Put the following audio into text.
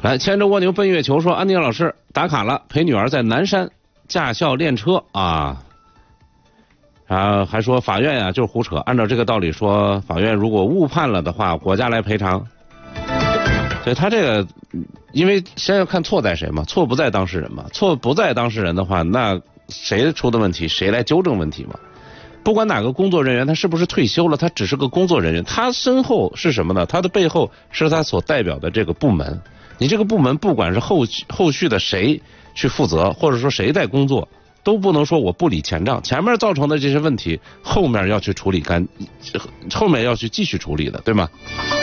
来，牵着蜗牛奔月球说，安妮老师打卡了，陪女儿在南山驾校练车啊。还说法院呀就是胡扯，按照这个道理说，法院如果误判了的话，国家来赔偿。所以他这个，因为先要看错在谁嘛，错不在当事人嘛，错不在当事人的话，那谁出的问题，谁来纠正问题嘛？不管哪个工作人员他是不是退休了，他只是个工作人员，他身后是什么呢？他的背后是他所代表的这个部门。你这个部门不管是后续的谁去负责，或者说谁在工作，都不能说我不理前账，前面造成的这些问题，后面要去处理后面要去继续处理的，对吗？